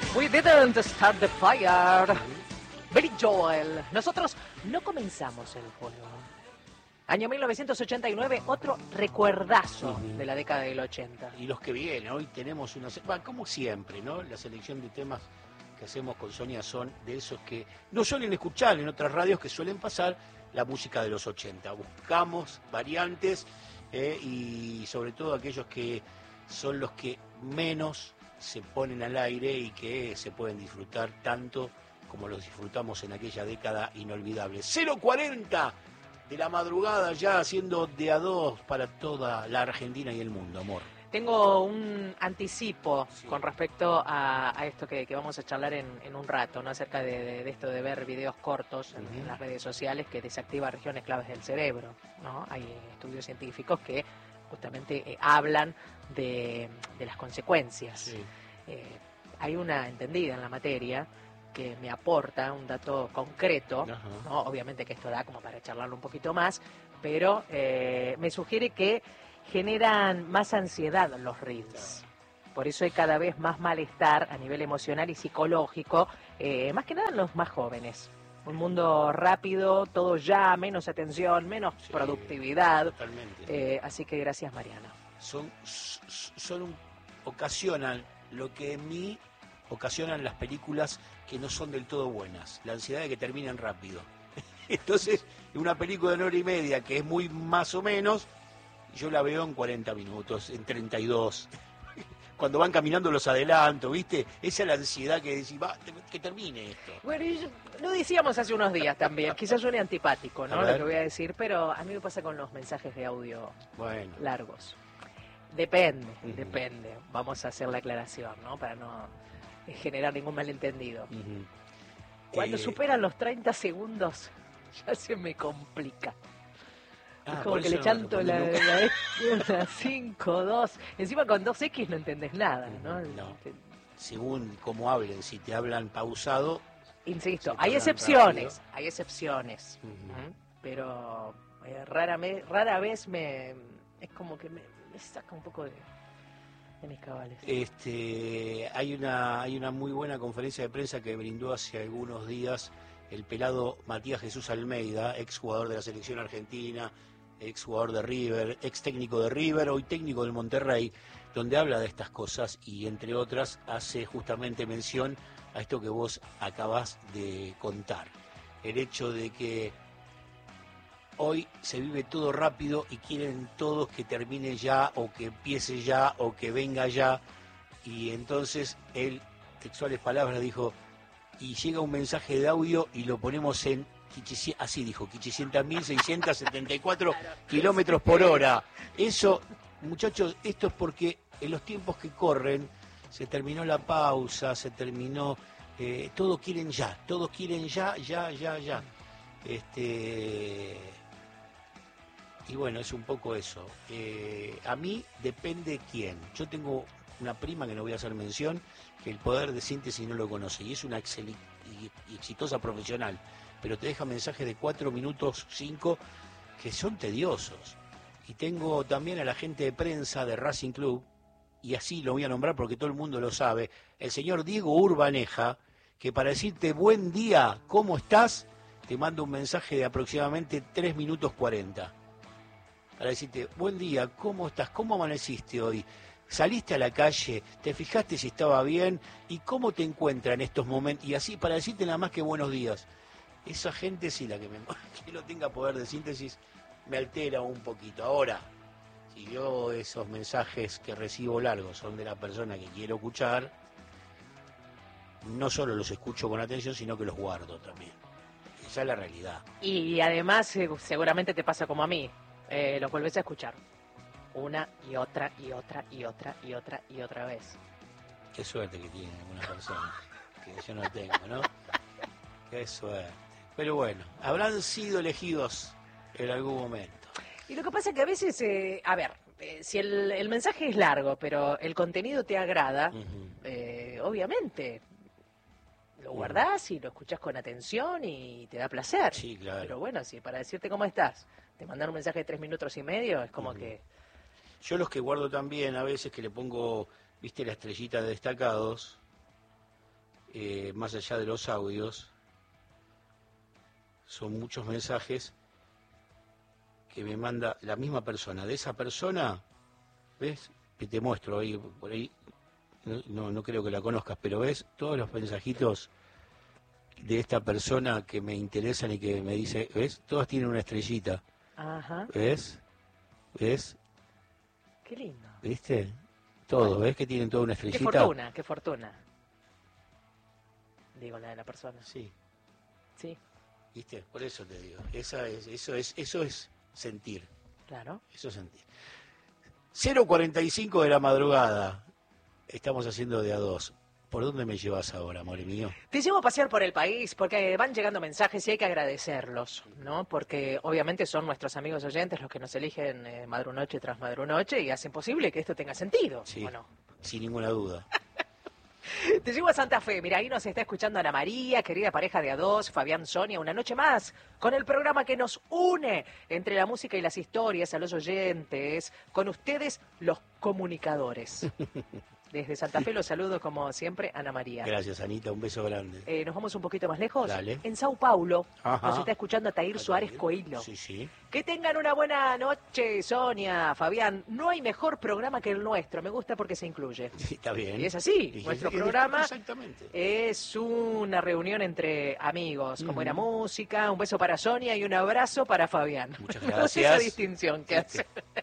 We didn't start the fire. Billy Joel. Nosotros no comenzamos el fuego. Año 1989, otro recuerdazo de la década del 80. Y los que vienen, hoy tenemos una... como siempre, ¿no? La selección de temas que hacemos con Sonia son de esos que no suelen escuchar en otras radios, que suelen pasar la música de los 80. Buscamos variantes y sobre todo aquellos que son los que menos se ponen al aire y que se pueden disfrutar tanto como los disfrutamos en aquella década inolvidable. 0:40 de la madrugada ya haciendo de a dos para toda la Argentina y el mundo, amor. Tengo un anticipo con respecto a esto que vamos a charlar en un rato, ¿no? Acerca de esto de ver videos cortos en las redes sociales que desactiva regiones claves del cerebro, ¿no? Hay estudios científicos que justamente hablan de las consecuencias. Sí. Hay una entendida en la materia que me aporta un dato concreto, ¿no? Obviamente que esto da como para charlarlo un poquito más, pero me sugiere que generan más ansiedad los reels. Por eso hay cada vez más malestar a nivel emocional y psicológico, más que nada en los más jóvenes. Un mundo rápido, todo ya, menos atención, menos productividad. Totalmente. Así que gracias, Mariana. Ocasionan lo que en mí ocasionan las películas que no son del todo buenas, la ansiedad de que terminen rápido. Entonces, una película de 1 hora y media que es muy más o menos, yo la veo en 40 minutos, en 32. Cuando van caminando los adelanto, ¿viste? Esa es la ansiedad que decís, va, que termine esto. Bueno, lo decíamos hace unos días también, quizás suene antipático, ¿no? Lo que voy a decir, pero a mí me pasa con los mensajes de audio largos. Depende. Vamos a hacer la aclaración, ¿no? Para no generar ningún malentendido. Cuando superan los 30 segundos, ya se me complica. Es como que le chanto la 5, 2. Encima con 2X no entendés nada, ¿no? No. Según cómo hablen, si te hablan pausado. Insisto, hay excepciones. Pero rara vez es como que me saca un poco de mis cabales. Hay una muy buena conferencia de prensa que brindó hace algunos días el pelado Matías Jesús Almeida, ex jugador de la selección argentina, ex jugador de River, ex técnico de River, hoy técnico del Monterrey, donde habla de estas cosas y entre otras hace justamente mención a esto que vos acabás de contar. El hecho de que hoy se vive todo rápido y quieren todos que termine ya o que empiece ya o que venga ya, y entonces él, textuales palabras, dijo, y llega un mensaje de audio y lo ponemos en, así dijo, 500.674 kilómetros por hora. Eso, muchachos, esto es porque en los tiempos que corren se terminó la pausa, se terminó, todos quieren ya. Y bueno, es un poco eso. A mí depende quién. Yo tengo una prima, que no voy a hacer mención, que el poder de síntesis no lo conoce y es una excelente y exitosa profesional, pero te deja mensajes de 4 minutos, 5, que son tediosos. Y tengo también a la gente de prensa de Racing Club, y así lo voy a nombrar porque todo el mundo lo sabe, el señor Diego Urbaneja, que para decirte buen día, ¿cómo estás?, te manda un mensaje de aproximadamente 3 minutos 40. Para decirte, buen día, ¿cómo estás? ¿Cómo amaneciste hoy? ¿Saliste a la calle? ¿Te fijaste si estaba bien? ¿Y cómo te encuentras en estos momentos? Y así, para decirte nada más que buenos días. Esa gente sí, que no tenga poder de síntesis, me altera un poquito. Ahora, si yo esos mensajes que recibo largos son de la persona que quiero escuchar, no solo los escucho con atención, sino que los guardo también. Esa es la realidad. Y además, seguramente te pasa como a mí. Los vuelves a escuchar una y otra vez. Qué suerte que tiene alguna persona que yo no tengo, ¿no? Qué suerte. Pero bueno, habrán sido elegidos en algún momento. Y lo que pasa es que a veces, si el mensaje es largo, pero el contenido te agrada, obviamente lo guardás y lo escuchás con atención y te da placer. Sí, claro. Pero bueno, si para decirte cómo estás, te mandan un mensaje de 3 minutos y medio, es como que... Yo los que guardo también, a veces que le pongo, viste, la estrellita de destacados, más allá de los audios, son muchos mensajes que me manda la misma persona. De esa persona, ¿ves? Que te muestro ahí, por ahí, no creo que la conozcas, pero ves todos los mensajitos de esta persona que me interesan y que me dice, ¿ves? Todas tienen una estrellita. Ajá. ¿Ves? ¿Ves? Qué lindo. ¿Viste? Todo, ¿ves que tienen toda una estrellita? Qué fortuna. Digo, la de la persona. Sí. Sí, ¿Viste? Por eso te digo. Eso es sentir. claro. Eso es sentir. 0:45 de la madrugada. Estamos haciendo de a dos. ¿Por dónde me llevas ahora, amor mío? Te llevo a pasear por el país porque van llegando mensajes y hay que agradecerlos, ¿no? Porque obviamente son nuestros amigos oyentes los que nos eligen madrunoche tras madrunoche y hacen posible que esto tenga sentido, Sí, ¿o no? sin ninguna duda. Te llevo a Santa Fe. Mira, ahí nos está escuchando Ana María, querida pareja de A2, Fabián, Sonia, una noche más, con el programa que nos une entre la música y las historias a los oyentes, con ustedes los comunicadores. Desde Santa Fe los saludo como siempre, Ana María. Gracias, Anita, un beso grande. Nos vamos un poquito más lejos. Dale. En Sao Paulo Ajá. nos está escuchando Atair Suárez Coelho. Sí, sí. Que tengan una buena noche, Sonia, Fabián. No hay mejor programa que el nuestro. Me gusta porque se incluye. Sí, está bien. Y es así. Y Nuestro es- programa Exactamente. es una reunión entre amigos, como era música. Un beso para Sonia y un abrazo para Fabián. Muchas Me gusta gracias. esa distinción que hace.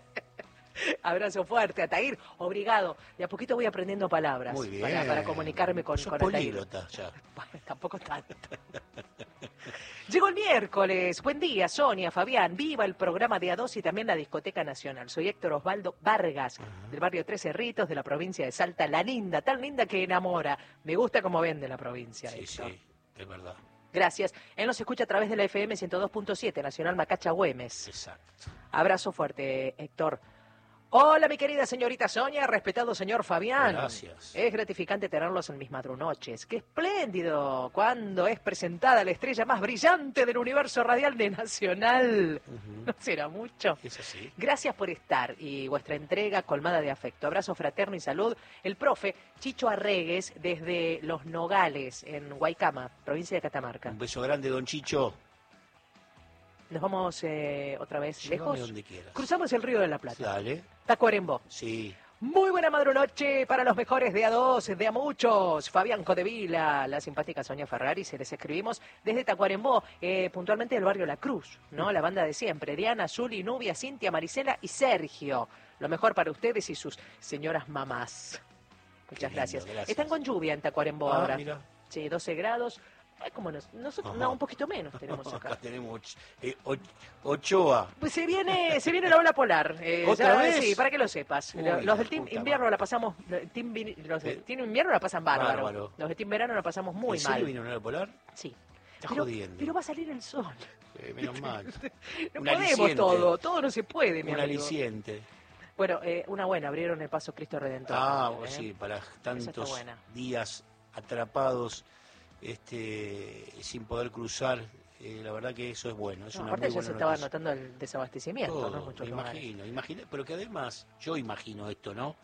Abrazo fuerte, Atair. Obrigado. De a poquito voy aprendiendo palabras Muy bien. para comunicarme con Sos Atair. políglota ya. Bueno, tampoco tanto. Llegó el miércoles. Buen día, Sonia, Fabián. Viva el programa de A2 y también la Discoteca Nacional. Soy Héctor Osvaldo Vargas, del barrio Tres Cerritos, de la provincia de Salta. La linda, tan linda que enamora. Me gusta cómo vende la provincia, Sí, Héctor. sí, es verdad. Gracias. Él nos escucha a través de la FM 102.7, Nacional Macacha Güemes. Exacto. Abrazo fuerte, Héctor. Hola, mi querida señorita Sonia, respetado señor Fabián. Gracias. Es gratificante tenerlos en mis madrunoches. ¡Qué espléndido! Cuando es presentada la estrella más brillante del universo radial de Nacional. ¿No será mucho? Es así. Gracias por estar y vuestra entrega colmada de afecto. Abrazo fraterno y salud. El profe Chicho Arregues desde Los Nogales, en Guaycama, provincia de Catamarca. Un beso grande, don Chicho. Nos vamos otra vez Llévame lejos. donde quieras. Cruzamos el Río de la Plata. Dale. Tacuarembó. Sí. Muy buena madrunoche para los mejores de A2, de a muchos. Fabián Codevila, la simpática Sonia Ferrari, se les escribimos desde Tacuarembó, puntualmente del barrio La Cruz, ¿no? La banda de siempre. Diana, Zuli, Nubia, Cintia, Marisela y Sergio. Lo mejor para ustedes y sus señoras mamás. Muchas lindo, gracias. gracias. Están con lluvia en Tacuarembó Ah, ahora. mira. Sí, 12 grados. Ay, como nosotros, Ajá. no, un poquito menos tenemos acá. Acá tenemos Ochoa. Pues se viene la ola polar. ¿Otra vez? Sí, para que lo sepas. Uy, los la del Team puta Invierno madre. la pasamos, los del Team Invierno la pasan bárbaro. Bárbaro. Los de Team Verano la pasamos muy ¿En serio mal. vino una ola polar? Sí. Está Pero, jodiendo. pero va a salir el sol. Menos mal. No Un podemos aliciente. todo no se puede, mi Un amigo. aliciente. Bueno, una buena, abrieron el paso Cristo Redentor. Ah, ¿eh? sí, para está tantos buena. días atrapados sin poder cruzar, la verdad que eso es bueno. Es No, una aparte muy ya se buena estaba noticia. notando el desabastecimiento, ¿no? En Todo, muchos me lugares. imagino, pero que además, yo imagino esto, ¿no?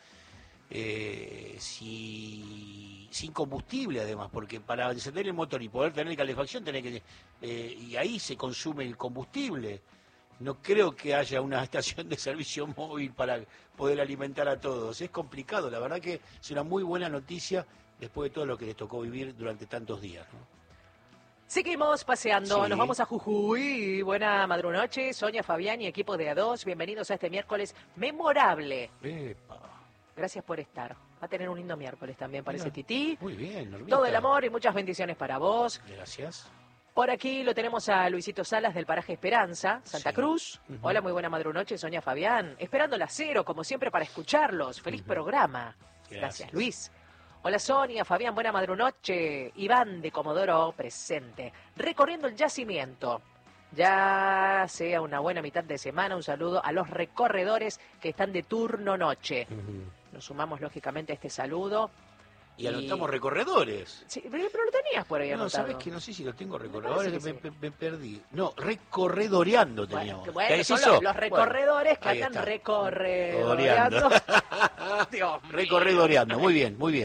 Sin combustible además, porque para encender el motor y poder tener calefacción tenés que y ahí se consume el combustible. No creo que haya una estación de servicio móvil para poder alimentar a todos. Es complicado, la verdad que es una muy buena noticia después de todo lo que les tocó vivir durante tantos días, ¿no? Seguimos paseando, Sí. nos vamos a Jujuy. Buena madrunoche, Sonia, Fabián y equipo de A2. Bienvenidos a este miércoles memorable. Epa. Gracias por estar. Va a tener un lindo miércoles también, parece Mira. Tití. Muy bien, Normita. Todo el amor y muchas bendiciones para vos. Gracias. Por aquí lo tenemos a Luisito Salas del paraje Esperanza, Santa Sí. Cruz. Ujú. Hola, muy buena madrunoche, Sonia, Fabián. Esperando la cero, como siempre, para escucharlos. Feliz programa. Gracias, Luis. Hola, Sonia, Fabián, buena madrunoche. Iván de Comodoro, presente. Recorriendo el yacimiento. Ya sea una buena mitad de semana, un saludo a los recorredores que están de turno noche. Ujú. Nos sumamos, lógicamente, a este saludo. Y anotamos recorredores. Sí, pero lo tenías por ahí No, anotado. sabes que no sé si lo tengo Me recorredores, parece que me perdí. No, recorredoreando teníamos. Bueno, ¿Qué es son eso? los recorredores que Bueno, ahí andan está. recorredoreando. Dios mío. Recorredoreando, muy bien, muy bien.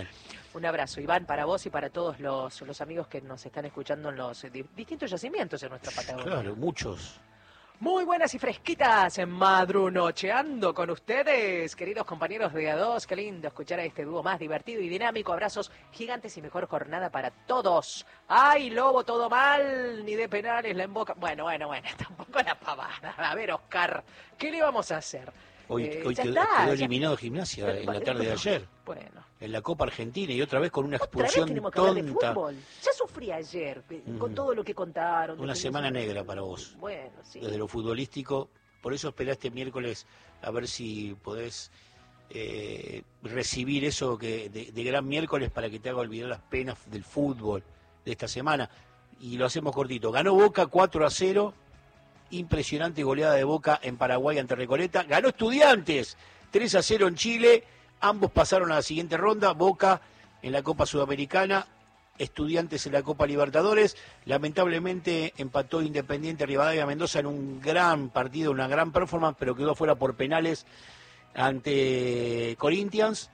Un abrazo, Iván, para vos y para todos los amigos que nos están escuchando en los distintos yacimientos en nuestra Patagonia. Claro, muchos. Muy buenas y fresquitas en Madrunocheando con ustedes, queridos compañeros de A2. Qué lindo escuchar a este dúo más divertido y dinámico. Abrazos gigantes y mejor jornada para todos. ¡Ay, Lobo, todo mal! Ni de penales la emboca. Bueno, tampoco la pavada. A ver, Oscar, ¿qué le vamos a hacer? Hoy Ya quedó está, eliminado Gimnasia en la tarde de ayer. Bueno. En la Copa Argentina y otra vez con una Otra expulsión vez tenemos que hablar de tonta. fútbol. Ya sufrí ayer con todo lo que contaron. Una semana negra para vos. Bueno, sí. Desde lo futbolístico. Por eso esperá este miércoles a ver si podés recibir eso que de gran miércoles para que te haga olvidar las penas del fútbol de esta semana. Y lo hacemos cortito. Ganó Boca 4-0. Impresionante goleada de Boca en Paraguay ante Recoleta. Ganó Estudiantes 3-0 en Chile. Ambos pasaron a la siguiente ronda. Boca en la Copa Sudamericana, Estudiantes en la Copa Libertadores. Lamentablemente empató Independiente Rivadavia Mendoza en un gran partido, una gran performance, pero quedó fuera por penales ante Corinthians.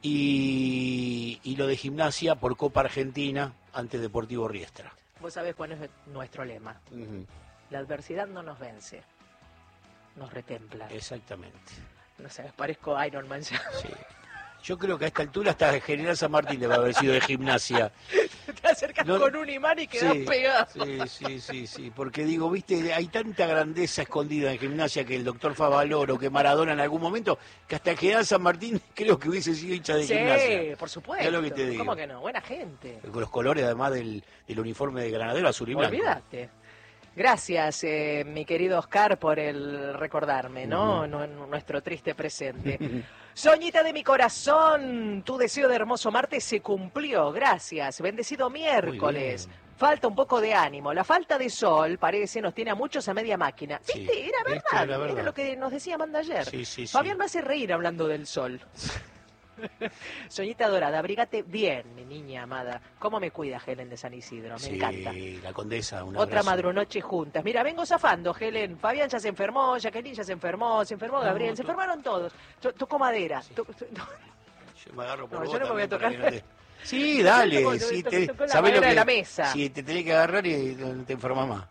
Y lo de Gimnasia por Copa Argentina ante Deportivo Riestra. Vos sabés cuál es nuestro lema. La adversidad no nos vence, nos retempla. Exactamente. No sé, parezco Iron Man ya. Sí. Yo creo que a esta altura hasta General San Martín debe haber sido de Gimnasia. Te acercas con un imán y quedás pegado. Sí, porque digo, viste, hay tanta grandeza escondida en Gimnasia que el doctor Favaloro, que Maradona en algún momento, que hasta General San Martín creo que hubiese sido hincha de Gimnasia. Sí, por supuesto. Es lo que te digo. ¿Cómo que no? Buena gente. Con los colores además del uniforme de Granadero azul y blanco. Olvídate. Gracias, mi querido Oscar, por el recordarme, ¿no? Nuestro triste presente. Soñita de mi corazón, tu deseo de hermoso martes se cumplió. Gracias. Bendecido miércoles. Falta un poco de ánimo. La falta de sol, parece, nos tiene a muchos a media máquina. Sí, ¿Viste? Era verdad. Era lo que nos decía Amanda ayer. Sí. Fabián me hace reír hablando del sol. Soñita dorada, abrígate bien, mi niña amada. ¿Cómo me cuida Helen de San Isidro? Me encanta. La condesa, un Otra abrazo. madrunoche juntas. Mira, vengo zafando, Helen. Fabián ya se enfermó, Jacqueline ya se enfermó Gabriel, se enfermaron todos. Tocó madera. Sí. Yo me agarro por No, vos yo no me voy a también tocar. para que no te- Sí, dale. Tocó la ¿Sabés lo madera que de la mesa. Si te tenés que agarrar y te enfermas más.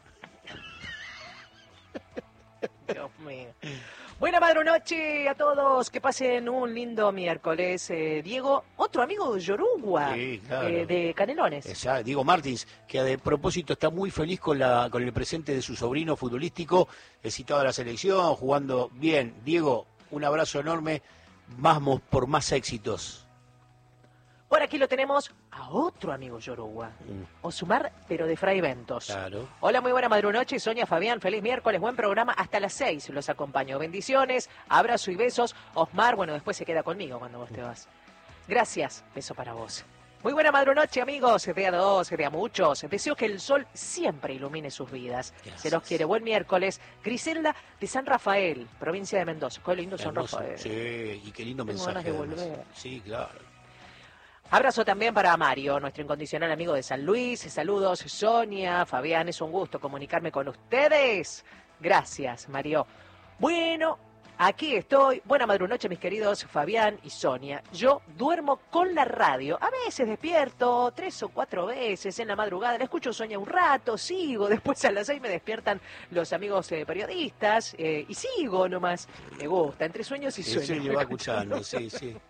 Dios mío. Buena madrunoche a todos, que pasen un lindo miércoles. Diego, otro amigo de Yorugua, Sí, claro. de Canelones. Diego Martins, que a propósito está muy feliz con el presente de su sobrino futbolístico, citado a la selección, jugando bien. Diego, un abrazo enorme, vamos por más éxitos. Por aquí lo tenemos a otro amigo Yorugua, Osumar, pero de Fray Ventos. Claro. Hola, muy buena madrunoche, Sonia, Fabián, feliz miércoles, buen programa, hasta las 6 los acompaño. Bendiciones, abrazo y besos. Osmar, bueno, después se queda conmigo cuando vos te vas. Gracias, beso para vos. Muy buena madrunoche, amigos, de a dos, de a muchos. Deseo que el sol siempre ilumine sus vidas. Gracias. Se los quiere. Buen miércoles. Griselda de San Rafael, provincia de Mendoza. Qué lindo San Hermoso. Rafael. Sí, y qué lindo Tengo mensaje. ganas de además. volver. Sí, claro. Abrazo también para Mario, nuestro incondicional amigo de San Luis. Saludos, Sonia, Fabián, es un gusto comunicarme con ustedes. Gracias, Mario. Bueno, aquí estoy. Buena madrunoche, mis queridos Fabián y Sonia. Yo duermo con la radio. A veces despierto 3 o 4 veces en la madrugada. La escucho Sonia un rato, sigo. Después a las 6 me despiertan los amigos periodistas y sigo nomás. Me gusta, entre sueños y El sueños. sueño va escuchando, sí.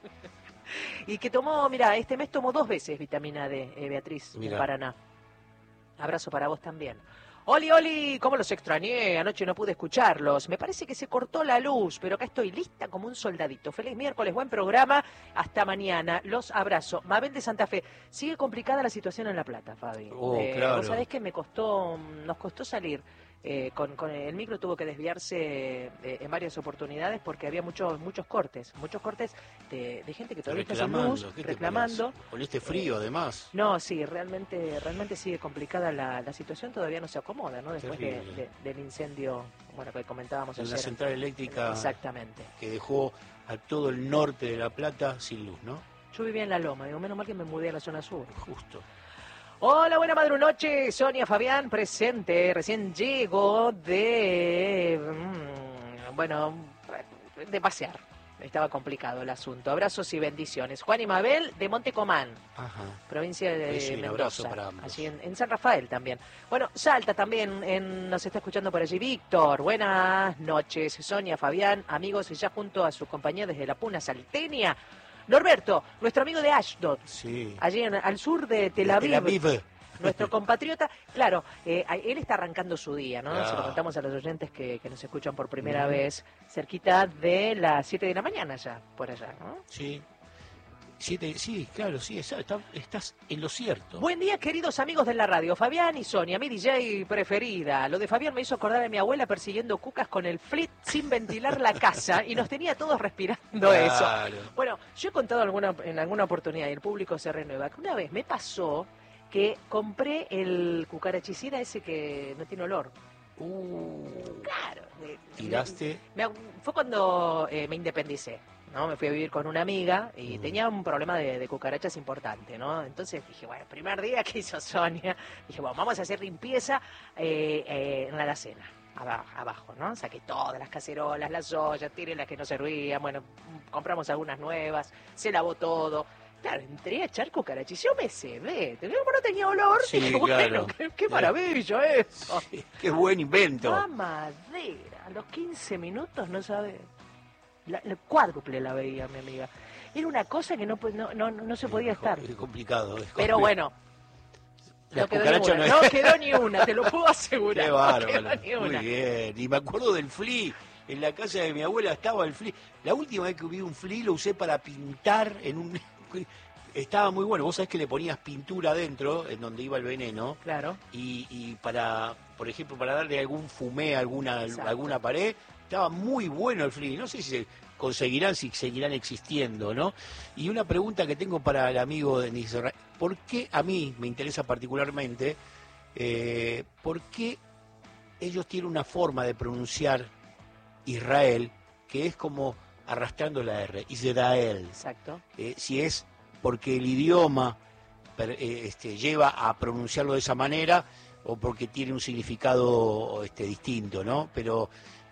Y que tomó, mira, este mes tomó 2 veces vitamina D, Beatriz, Mirá. en Paraná. Abrazo para vos también. Oli, cómo los extrañé, anoche no pude escucharlos. Me parece que se cortó la luz, pero acá estoy lista como un soldadito. Feliz miércoles, buen programa, hasta mañana. Los abrazo. Mabel de Santa Fe, sigue complicada la situación en La Plata, Fabi. Claro. Vos sabés que nos costó salir. Con el micro tuvo que desviarse en varias oportunidades porque había muchos cortes de gente que todavía está sin luz, ¿qué te reclamando. parece? Con este frío, además. No, sí, realmente sigue complicada la situación, todavía no se acomoda, ¿no? Después del incendio, bueno, que comentábamos En ayer. la central eléctrica Exactamente. que dejó a todo el norte de La Plata sin luz, ¿no? Yo vivía en La Loma, digo, menos mal que me mudé a la zona sur. Justo. Hola, buena madrunoche, Sonia, Fabián, presente. Recién llego de pasear. estaba complicado el asunto. Abrazos y bendiciones. Juan y Mabel de Montecomán, Ajá. provincia de Sí, un Mendoza, abrazo para ambos. allí en San Rafael también. Bueno, Salta también, nos está escuchando por allí Víctor. Buenas noches, Sonia, Fabián, amigos, y ya junto a su compañía desde la Puna Salteña, Norberto, nuestro amigo de Ashdod, Sí. allí al sur de Tel Aviv. Nuestro compatriota, claro, él está arrancando su día, ¿no? Claro. Se lo contamos a los oyentes que nos escuchan por primera vez, cerquita de las 7 de la mañana ya, por allá, ¿no? Sí. Sí, claro, sí, estás en lo cierto. Buen día, queridos amigos de la radio, Fabián y Sonia, mi DJ preferida. Lo de Fabián me hizo acordar a mi abuela persiguiendo cucas con el flit sin ventilar la casa y nos tenía todos respirando eso. Claro. Bueno, yo he contado en alguna oportunidad y el público se renueva, que una vez me pasó que compré el cucarachicida ese que no tiene olor. Claro. ¿Tiraste? Fue cuando me independicé, ¿no? Me fui a vivir con una amiga y tenía un problema de cucarachas importante, ¿no? Entonces dije, bueno, el primer día que hizo Sonia, dije, bueno, vamos a hacer limpieza en la alacena. Abajo, ¿no? Saqué todas las cacerolas, las ollas, tiré las que no servían, bueno, compramos algunas nuevas, se lavó todo. Claro, entré a echar cucarachis, yo me cebé, como no tenía olor, Sí, dije, bueno, claro. qué maravilla eso. Sí, qué buen invento. Mamadera, a los 15 minutos no sabe, la cuádruple la veía mi amiga. Era una cosa que no se podía estar. Es complicado. Pero bueno, La no quedó cucaracha ni una, no quedó ni una, te lo puedo asegurar. Qué No bárbaro. quedó ni Muy una. bien. Y me acuerdo del flea. En la casa de mi abuela estaba el flea. La última vez que vi un flea lo usé para pintar en un... Estaba muy bueno. Vos sabés que le ponías pintura adentro, en donde iba el veneno. Claro. Y para, por ejemplo, para darle algún fumé a Exacto. alguna pared, estaba muy bueno el flea. No sé si se conseguirán, si seguirán existiendo, ¿no? Y una pregunta que tengo para el amigo de Nisra. ¿Por qué a mí me interesa particularmente, por qué ellos tienen una forma de pronunciar Israel que es como arrastrando la R, Israel? Exacto. Si es porque el idioma lleva a pronunciarlo de esa manera o porque tiene un significado distinto, ¿no? Pero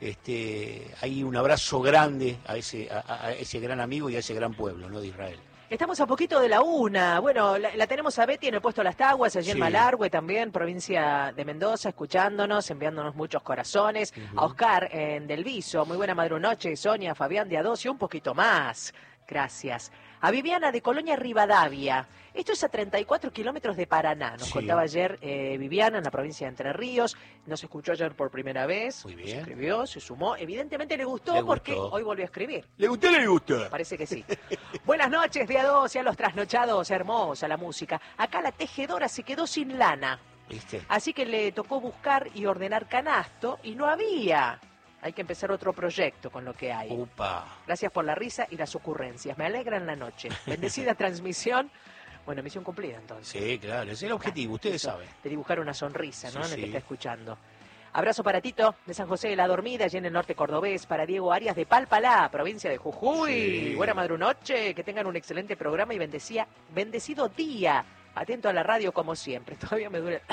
hay un abrazo grande a ese gran amigo y a ese gran pueblo, ¿no? De Israel. Estamos a poquito de la una. Bueno, la tenemos a Betty en el puesto Las Taguas, allí en Sí. Malargüe también, provincia de Mendoza, escuchándonos, enviándonos muchos corazones. A Oscar en Del Viso, muy buena madrunoche, Sonia, Fabián de A2 y un poquito más. Gracias. A Viviana de Colonia Rivadavia. Esto es a 34 kilómetros de Paraná. Nos Sí. contaba ayer Viviana en la provincia de Entre Ríos. Nos escuchó ayer por primera vez. Muy Se bien. escribió, se sumó. Evidentemente le gustó, Le porque gustó. hoy volvió a escribir. ¿Le gustó o le gusta? Parece que sí. Buenas noches, día 2, y a los trasnochados, hermosa la música. Acá la tejedora se quedó sin lana, ¿Viste? así que le tocó buscar y ordenar canasto, y no había. Hay que empezar otro proyecto con lo que hay. Upa. Gracias por la risa y las ocurrencias. Me alegran la noche. Bendecida transmisión. Bueno, misión cumplida entonces. Sí, claro, ese es el objetivo, ustedes Eso, saben. de dibujar una sonrisa, ¿no? Sí, En el que sí. está escuchando. Abrazo para Tito, de San José de la Dormida, allí en el norte cordobés. Para Diego Arias de Palpalá, provincia de Jujuy. Sí. Buena madrunoche, que tengan un excelente programa y bendecido día. Atento a la radio como siempre. Todavía me dura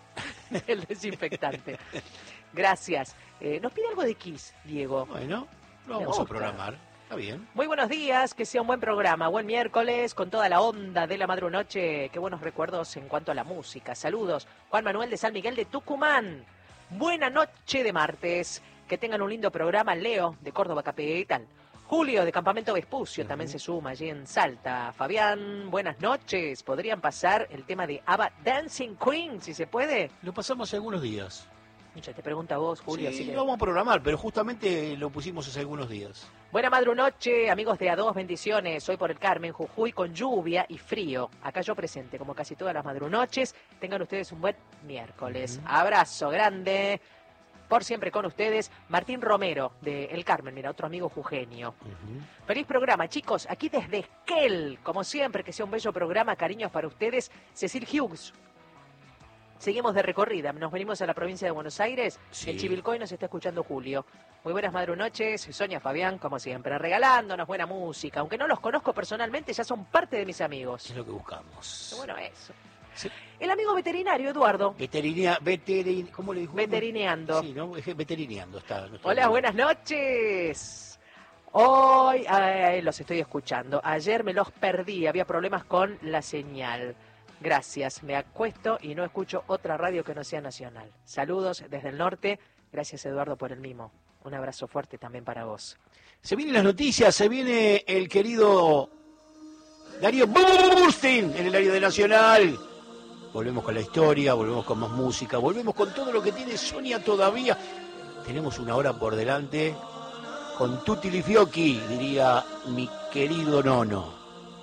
el desinfectante. Gracias. Nos pide algo de Kiss, Diego. Bueno, lo Me vamos a gusta. programar. Está bien. Muy buenos días, que sea un buen programa, buen miércoles, con toda la onda de la madrunoche, qué buenos recuerdos en cuanto a la música. Saludos, Juan Manuel de San Miguel de Tucumán. Buena noche de martes, que tengan un lindo programa. Leo de Córdoba Capital. Julio de Campamento Vespucio también se suma allí en Salta. Fabián, buenas noches. ¿Podrían pasar el tema de ABBA Dancing Queen, si se puede? Lo pasamos hace algunos días. Ya te pregunta vos, Julio. Sí, así que... lo vamos a programar, pero justamente lo pusimos hace algunos días. Buena madrunoche, amigos de A2, bendiciones. Hoy por el Carmen, Jujuy, con lluvia y frío. Acá yo presente, como casi todas las madrunoches. Tengan ustedes un buen miércoles. Abrazo grande. Por siempre con ustedes, Martín Romero, de El Carmen, mira, otro amigo jujeño. Feliz programa, chicos. Aquí desde Esquel, como siempre, que sea un bello programa. Cariños para ustedes, Cecil Hughes. Seguimos de recorrida, nos venimos a la provincia de Buenos Aires, Sí. en Chivilcoy nos está escuchando Julio. Muy buenas madrunoches, Sonia, Fabián, como siempre, regalándonos buena música. Aunque no los conozco personalmente, ya son parte de mis amigos. Es lo que buscamos. Qué bueno eso. Sí. El amigo veterinario, Eduardo, ¿Cómo le dijo? veterineando. Sí, ¿no? Es veterineando está. nuestro Hola, amigo. buenas noches. Hoy los estoy escuchando. Ayer me los perdí, había problemas con la señal. Gracias, me acuesto y no escucho otra radio que no sea nacional. Saludos desde el norte. Gracias, Eduardo, por el mimo. Un abrazo fuerte también para vos. Se vienen las noticias, se viene el querido Darío Burstin en el área de Nacional. Volvemos con la historia, volvemos con más música, volvemos con todo lo que tiene Sonia todavía. Tenemos una hora por delante con tutti li fiocchi, diría mi querido Nono.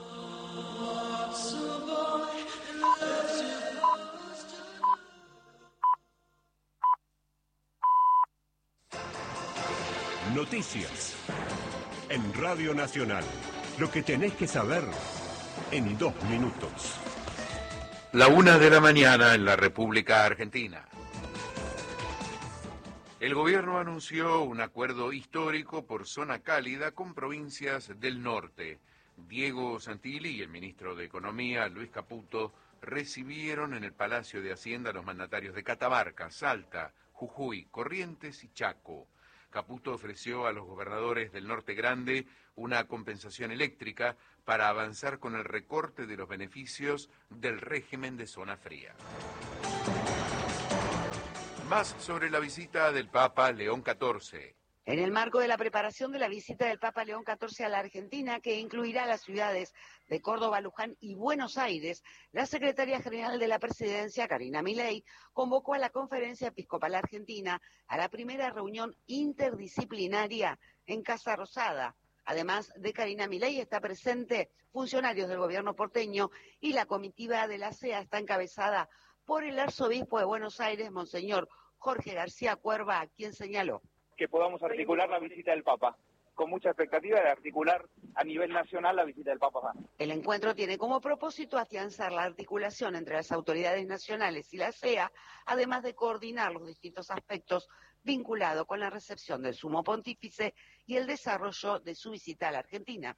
Noticias en Radio Nacional. Lo que tenés que saber en 2 minutos. 1:00 a.m. en la República Argentina. El gobierno anunció un acuerdo histórico por zona cálida con provincias del norte. Diego Santilli y el ministro de Economía, Luis Caputo, recibieron en el Palacio de Hacienda a los mandatarios de Catamarca, Salta, Jujuy, Corrientes y Chaco. Caputo ofreció a los gobernadores del Norte Grande una compensación eléctrica para avanzar con el recorte de los beneficios del régimen de zona fría. Más sobre la visita del Papa León XIV. En el marco de la preparación de la visita del Papa León XIV a la Argentina, que incluirá las ciudades de Córdoba, Luján y Buenos Aires, la secretaria general de la Presidencia, Karina Milei, convocó a la Conferencia Episcopal Argentina a la primera reunión interdisciplinaria en Casa Rosada. Además de Karina Milei, está presente funcionarios del gobierno porteño y la comitiva de la CEA está encabezada por el arzobispo de Buenos Aires, Monseñor Jorge García Cuerva, a quien señaló que podamos articular la visita del Papa, con mucha expectativa de articular a nivel nacional la visita del Papa. El encuentro tiene como propósito afianzar la articulación entre las autoridades nacionales y la CEA, además de coordinar los distintos aspectos vinculados con la recepción del Sumo Pontífice y el desarrollo de su visita a la Argentina.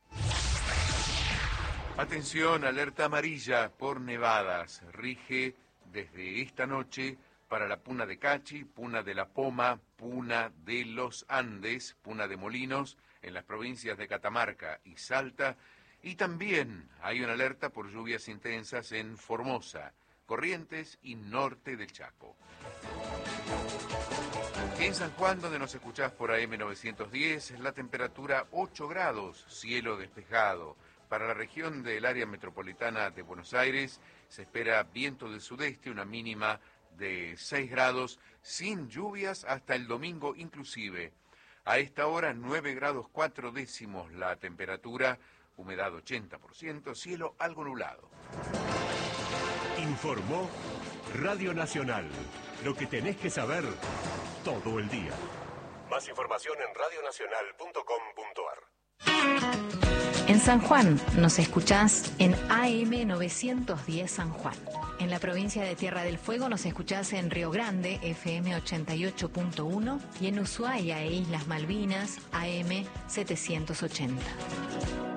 Atención, alerta amarilla por nevadas. Rige desde esta noche para la Puna de Cachi, Puna de la Poma, Puna de los Andes, Puna de Molinos, en las provincias de Catamarca y Salta, y también hay una alerta por lluvias intensas en Formosa, Corrientes y norte del Chaco. En San Juan, donde nos escuchás por AM910, la temperatura 8 grados, cielo despejado. Para la región del área metropolitana de Buenos Aires se espera viento del sudeste, una mínima de 6 grados, sin lluvias hasta el domingo inclusive. A esta hora 9 grados 4 décimos la temperatura, humedad 80%, cielo algo nublado. Informó Radio Nacional. Lo que tenés que saber todo el día. Más información en radionacional.com.ar. En San Juan nos escuchás en AM910 San Juan. En la provincia de Tierra del Fuego nos escuchás en Río Grande, FM 88.1, y en Ushuaia e Islas Malvinas, AM 780.